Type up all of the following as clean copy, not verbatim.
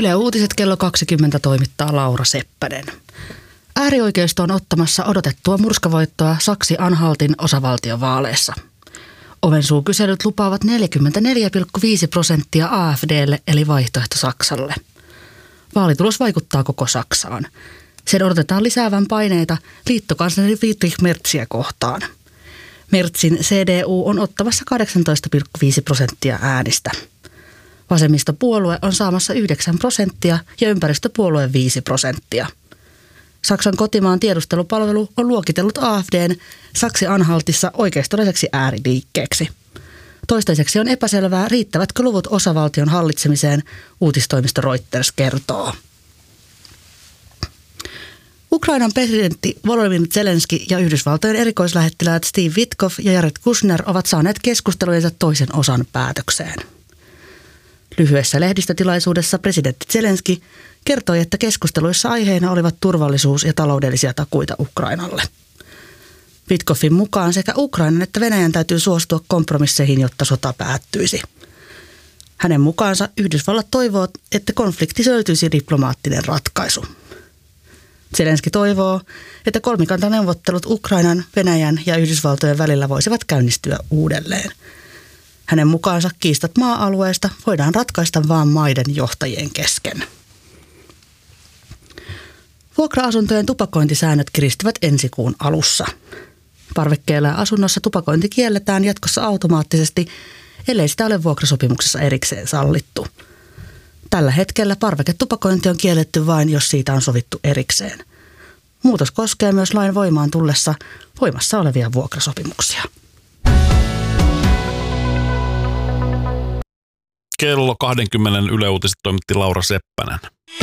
Yle Uutiset kello 20 toimittaa Laura Seppänen. Äärioikeisto on ottamassa odotettua murskavoittoa Saksi-Anhaltin osavaltiovaaleissa. Ovensuukyselyt lupaavat 44,5% AfDlle eli vaihtoehto Saksalle. Vaalitulos vaikuttaa koko Saksaan. Sen odotetaan lisäävän paineita liittokansleri Friedrich Merziä kohtaan. Merzin CDU on ottamassa 18,5% äänistä. Vasemmistopuolue on saamassa 9% ja ympäristöpuolue 5%. Saksan kotimaan tiedustelupalvelu on luokitellut AfDn Saksi-Anhaltissa oikeistolaiseksi ääriliikkeeksi. Toistaiseksi on epäselvää, riittävätkö luvut osavaltion hallitsemiseen, uutistoimisto Reuters kertoo. Ukrainan presidentti Volodymyr Zelenski ja Yhdysvaltojen erikoislähettiläät Steve Witkoff ja Jared Kushner ovat saaneet keskustelujensa toisen osan päätökseen. Lyhyessä lehdistötilaisuudessa presidentti Zelenski kertoi, että keskusteluissa aiheena olivat turvallisuus ja taloudellisia takuita Ukrainalle. Witkoffin mukaan sekä Ukrainan että Venäjän täytyy suostua kompromisseihin, jotta sota päättyisi. Hänen mukaansa Yhdysvallat toivoo, että konflikti löytyisi diplomaattinen ratkaisu. Zelenski toivoo, että kolmikantaneuvottelut Ukrainan, Venäjän ja Yhdysvaltojen välillä voisivat käynnistyä uudelleen. Hänen mukaansa kiistat maa-alueesta voidaan ratkaista vain maiden johtajien kesken. Vuokra-asuntojen tupakointisäännöt kiristyvät ensi kuun alussa. Parvekkeella ja asunnossa tupakointi kielletään jatkossa automaattisesti, ellei sitä ole vuokrasopimuksessa erikseen sallittu. Tällä hetkellä parveketupakointi on kielletty vain, jos siitä on sovittu erikseen. Muutos koskee myös lain voimaan tullessa voimassa olevia vuokrasopimuksia. Kello 20 Yle Uutiset toimitti Laura Seppänen.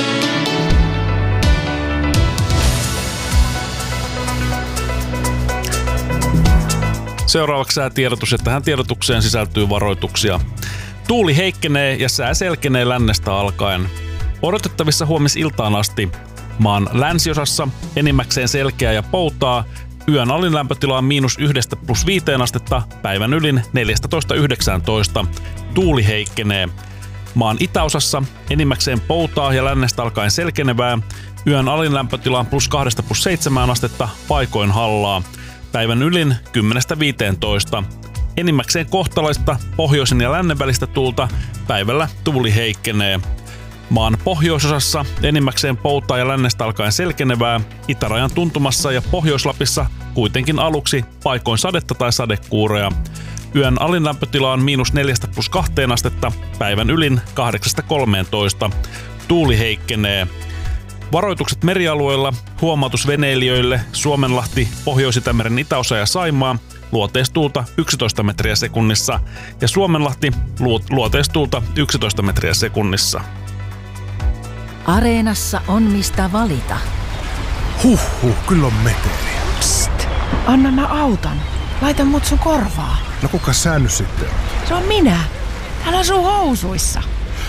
Seuraavaksi säätiedotus, ja tähän tiedotukseen sisältyy varoituksia. Tuuli heikkenee ja sää selkenee lännestä alkaen. Odotettavissa huomisiltaan asti. Maan länsiosassa enimmäkseen selkeää ja poutaa. Yön alin lämpötila on -1 + 5 astetta, päivän ylin 14–19. Tuuli heikkenee. Maan itäosassa enimmäkseen poutaa ja lännestä alkaen selkenevää. Yön alin lämpötila on +2 + 7 astetta, paikoin hallaa. Päivän ylin 10–15. Enimmäkseen kohtalaista pohjoisen ja lännen välistä tuulta, päivällä tuuli heikkenee. Maan pohjoisosassa enimmäkseen poutaa ja lännestä alkaen selkenevää, itärajan tuntumassa ja Pohjois-Lapissa kuitenkin aluksi paikoin sadetta tai sadekuureja. Yön alin lämpötila on -4 + 2 astetta, päivän ylin 8–13. Tuuli heikkenee. Varoitukset merialueilla, huomautus veneilijöille, Suomenlahti, Pohjois-Itämeren itäosa ja Saimaa, luoteistuulta 11 metriä sekunnissa ja Suomenlahti, luoteistuulta 11 metriä sekunnissa. Areenassa on mistä valita. Kyllä on meteliä. Psst, anna mä autan. Laita mut sun korvaa. No kuka sä nyt sitten on? Se on minä. Hän on sun housuissa.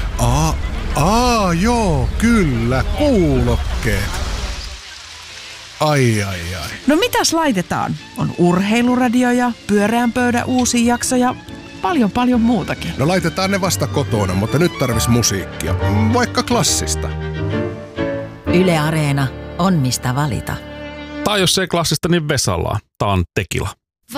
Joo, kyllä, kuulokkeet. Ai. No mitäs laitetaan? On urheiluradio ja pyöreän pöydän uusi jakso ja paljon muutakin. No laitetaan ne vasta kotona, mutta nyt tarvis musiikkia. Vaikka klassista. Yle Areena on mistä valita. Tai jos ei klassista, niin Vesalaa. Tää on Tekila.